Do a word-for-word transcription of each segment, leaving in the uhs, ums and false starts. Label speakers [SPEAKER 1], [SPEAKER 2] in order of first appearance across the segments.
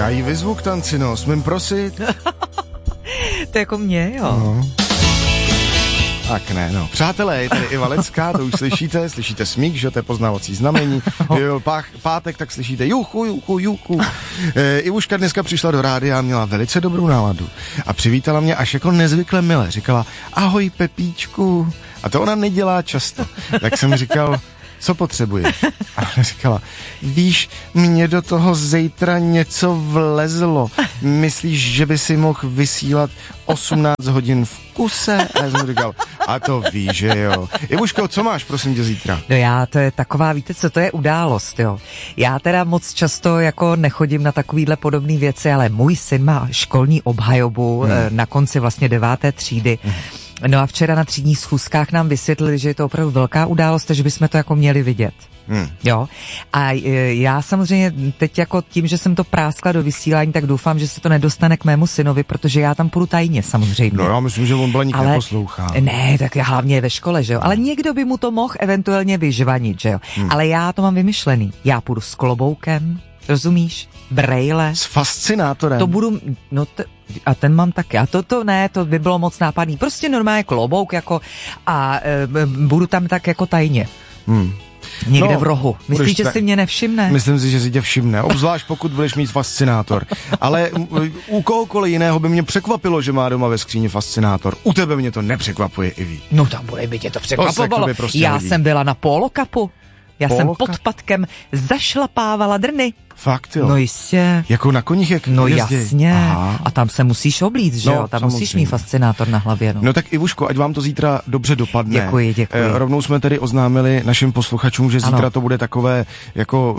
[SPEAKER 1] Já jí vyzvu k tanci, no, smím prosit?
[SPEAKER 2] To jako mě, jo.
[SPEAKER 1] No. Tak ne, no. Přátelé, je tady i Valecká, to už slyšíte, slyšíte smích, že to je poznávací znamení. Jo, pách, pátek, tak slyšíte juchu, juchu, juchu. E, Ivuška dneska přišla do rádia a měla velice dobrou náladu. A přivítala mě až jako nezvykle mile. Říkala, ahoj Pepíčku. A to ona nedělá často. Tak jsem říkal, co potřebuješ? A ona říkala, víš, mě do toho zítra něco vlezlo. Myslíš, že by si mohl vysílat osmnáct hodin v kuse? A já jsem říkal, a to víš, že jo. Ivuško, co máš, prosím tě, zítra?
[SPEAKER 2] No já, to je taková, víte co, to je událost, jo. Já teda moc často jako nechodím na takovýhle podobné věci, ale můj syn má školní obhajobu hmm. na konci vlastně deváté třídy. Hmm. No a včera na třídních schůzkách nám vysvětlili, že je to opravdu velká událost, že bychom to jako měli vidět. Hmm. Jo. A já samozřejmě teď jako tím, že jsem to práskla do vysílání, tak doufám, že se to nedostane k mému synovi, protože já tam půjdu tajně samozřejmě.
[SPEAKER 1] No já myslím, že on Blaník neposlouchá.
[SPEAKER 2] Ne, tak já hlavně ve škole, že jo. Ale někdo by mu to mohl eventuálně vyžvanit, že jo. Hmm. Ale já to mám vymyšlený. Já půjdu s kloboukem, rozumíš? Brejle.
[SPEAKER 1] S fascinátorem.
[SPEAKER 2] To budu, no t- a ten mám taky. A to, to ne, to by bylo moc nápadný. Prostě normálně klobouk jako a e, budu tam tak jako tajně. Hmm. Někde no, v rohu. Myslíš, že si mě nevšimne?
[SPEAKER 1] Myslím si, že si tě všimne. Obzvlášť pokud budeš mít fascinátor. Ale u kohokoliv jiného by mě překvapilo, že má doma ve skříni fascinátor. U tebe mě to nepřekvapuje, Iví.
[SPEAKER 2] No tam bude by tě to překvapovalo.
[SPEAKER 1] To prostě
[SPEAKER 2] Já
[SPEAKER 1] hodí.
[SPEAKER 2] jsem byla na polokapu. Já Polka? jsem pod patkem zašlapávala drny.
[SPEAKER 1] Fakt jo?
[SPEAKER 2] No jistě.
[SPEAKER 1] Jako na koních, jak
[SPEAKER 2] No
[SPEAKER 1] jezdí.
[SPEAKER 2] jasně.
[SPEAKER 1] Aha.
[SPEAKER 2] A tam se musíš oblít, že
[SPEAKER 1] no,
[SPEAKER 2] jo? Tam
[SPEAKER 1] samozřejmě.
[SPEAKER 2] musíš mít fascinátor na hlavě. No,
[SPEAKER 1] no tak Ivuško, ať vám to zítra dobře dopadne.
[SPEAKER 2] Děkuji, děkuji.
[SPEAKER 1] E, rovnou jsme tedy oznámili našim posluchačům, že zítra ano. to bude takové jako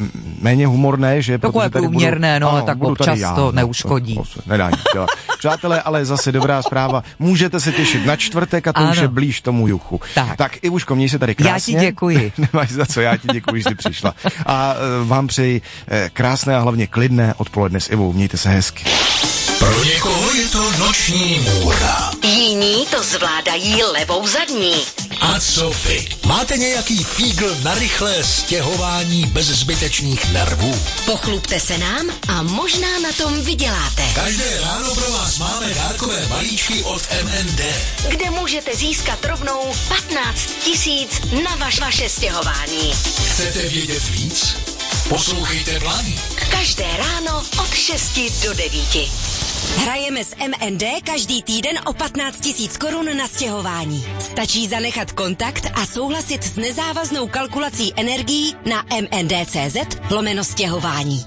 [SPEAKER 1] méně humorné, že?
[SPEAKER 2] Takové průměrné, budu, no ale tak občas já, to neuškodí.
[SPEAKER 1] No, to nedá nic dělat. Přátelé, ale zase dobrá zpráva. Můžete se těšit na čtvrtek a to ano. už je blíž tomu juchu. Tak, tak Ivuško, měj se tady krásně.
[SPEAKER 2] Já ti děkuji.
[SPEAKER 1] Nemáš za co, já ti děkuji, že jsi přišla. A vám přeji krásné a hlavně klidné odpoledne s Ivou. Mějte se hezky.
[SPEAKER 3] Pro někoho je to noční můra.
[SPEAKER 4] Jiní to zvládají levou zadní.
[SPEAKER 3] A co vy? Máte nějaký fígl na rychlé stěhování bez zbytečných nervů?
[SPEAKER 4] Pochlupte se nám a možná na tom vyděláte.
[SPEAKER 3] Každé ráno pro vás máme dárkové balíčky od M N D,
[SPEAKER 4] kde můžete získat rovnou patnáct tisíc na vaš, vaše stěhování.
[SPEAKER 3] Chcete vědět víc? Poslouchejte Blaník.
[SPEAKER 4] Každé ráno od šesti do devíti.
[SPEAKER 5] Hrajeme s M N D každý týden o patnáct tisíc korun na stěhování. Stačí zanechat kontakt a souhlasit s nezávaznou kalkulací energií na mnd.cz lomeno stěhování.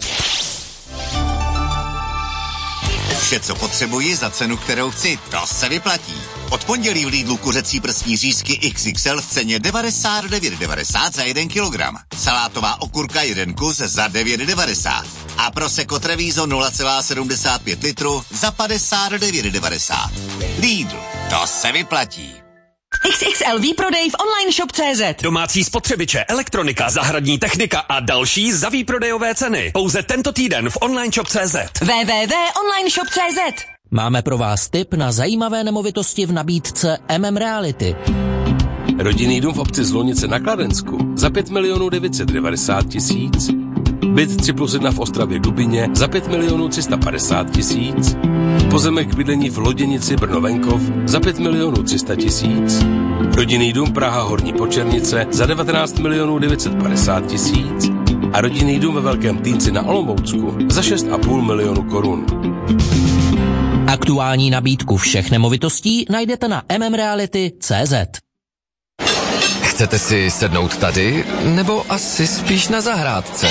[SPEAKER 6] Vše, co potřebuji za cenu, kterou chci, to se vyplatí. Od pondělí v Lidlu kuřecí prsní řízky X X L v ceně devadesát devět devadesát za jeden kilogram. Salátová okurka jeden kus za devět devadesát. A Prosecco Treviso nula celá sedmdesát pět litru za padesát devět devadesát. Lidl, to se vyplatí.
[SPEAKER 5] X X L výprodej v online shop tečka cé zet.
[SPEAKER 7] Domácí spotřebiče, elektronika, zahradní technika a další za výprodejové ceny. Pouze tento týden v online shop tečka cé zet.
[SPEAKER 5] w w w tečka online shop tečka cé zet.
[SPEAKER 8] Máme pro vás tip na zajímavé nemovitosti v nabídce M M Reality.
[SPEAKER 9] Rodinný dům v obci Zlonice na Kladensku za pět milionů devět set devadesát tisíc. Byt tři plus jedna v Ostravě Dubině za pět milionů tři sta padesát tisíc. Pozemek k bydlení v Loděnici Brno Venkov za pět milionů tři sta tisíc. Rodinný dům Praha Horní Počernice za devatenáct milionů devět set padesát tisíc. A rodinný dům ve Velkém Týnci na Olomoucku za šest a půl milionu korun.
[SPEAKER 8] Aktuální nabídku všech nemovitostí najdete na m m reality tečka cé zet.
[SPEAKER 10] Chcete si sednout tady, nebo asi spíš na zahrádce?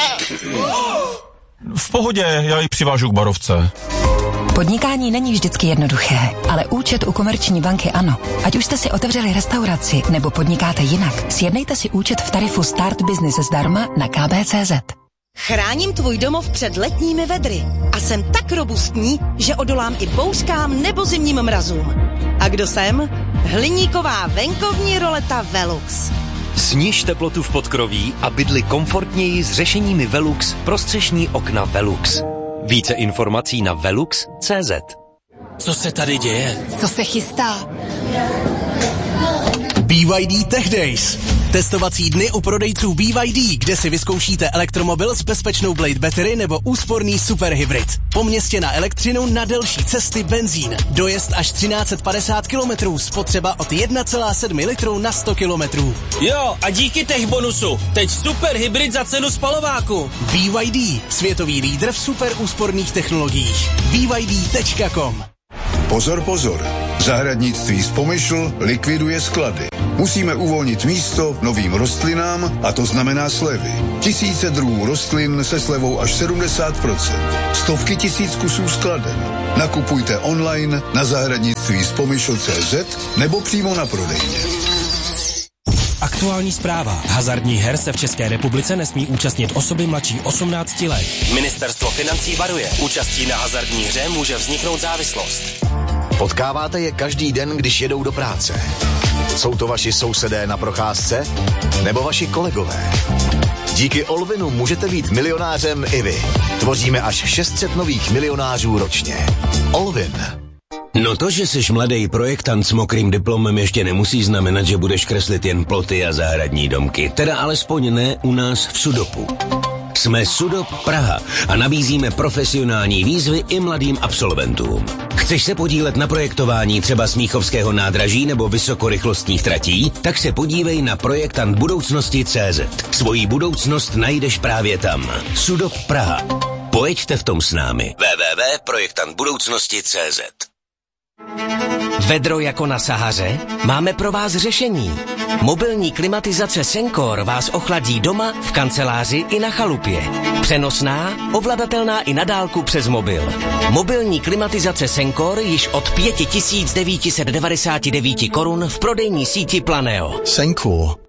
[SPEAKER 11] V pohodě, já ji přivážu k barovce.
[SPEAKER 12] Podnikání není vždycky jednoduché, ale účet u Komerční banky ano. Ať už jste si otevřeli restauraci nebo podnikáte jinak, sjednejte si účet v tarifu Start Business zdarma na k b tečka cé zet.
[SPEAKER 13] Chráním tvůj domov před letními vedry a jsem tak robustní, že odolám i bouřkám nebo zimním mrazům. A kdo jsem? Hliníková venkovní roleta Velux.
[SPEAKER 14] Sniž teplotu v podkroví a bydli komfortněji s řešeními Velux pro střešní okna Velux. Více informací na velux tečka cé zet.
[SPEAKER 3] Co se tady děje?
[SPEAKER 12] Co se chystá?
[SPEAKER 3] B Y D Tech Days.
[SPEAKER 15] Testovací dny u prodejců B Y D, kde si vyzkoušíte elektromobil s bezpečnou Blade Battery nebo úsporný superhybrid. Po městě na elektřinu, na delší cesty benzín. Dojezd až třináct set padesát kilometrů, spotřeba od jedna celá sedm litru na sto kilometrů.
[SPEAKER 16] Jo, a díky tech bonusu, teď superhybrid za cenu spalováku.
[SPEAKER 15] B Y D, světový lídr v super úsporných technologiích. B Y D tečka com.
[SPEAKER 17] Pozor, pozor. Zahradnictví Spomyšl likviduje sklady. Musíme uvolnit místo novým rostlinám a to znamená slevy. Tisíce druhů rostlin se slevou až sedmdesát procent. Stovky tisíc kusů skladen. Nakupujte online na zahradnictví spomyšl tečka cé zet nebo přímo na prodejně.
[SPEAKER 18] Aktuální zpráva. Hazardních her se v České republice nesmí účastnit osoby mladší osmnácti let.
[SPEAKER 14] Ministerstvo financí varuje. Účastí na hazardní hře může vzniknout závislost.
[SPEAKER 19] Potkáváte je každý den, když jedou do práce. Jsou to vaši sousedé na procházce? Nebo vaši kolegové? Díky Olvinu můžete být milionářem i vy. Tvoříme až šest set nových milionářů ročně. Olvin.
[SPEAKER 20] No to, že jsi mladý projektant s mokrým diplomem, ještě nemusí znamenat, že budeš kreslit jen ploty a zahradní domky. Teda alespoň ne u nás v Sudopu. Jsme Sudop Praha a nabízíme profesionální výzvy i mladým absolventům. Chceš se podílet na projektování třeba Smíchovského nádraží nebo vysokorychlostních tratí? Tak se podívej na projektant budoucnosti tečka cé zet. Svoji budoucnost najdeš právě tam. Sudop Praha. Pojeďte v tom s námi. w w w tečka projektant budoucnosti tečka cé zet.
[SPEAKER 21] Vedro jako na Sahaře? Máme pro vás řešení. Mobilní klimatizace Sencor vás ochladí doma, v kanceláři i na chalupě. Přenosná, ovladatelná i na dálku přes mobil. Mobilní klimatizace Sencor již od pět tisíc devět set devadesát devět korun v prodejní síti Planeo.
[SPEAKER 22] Sencor.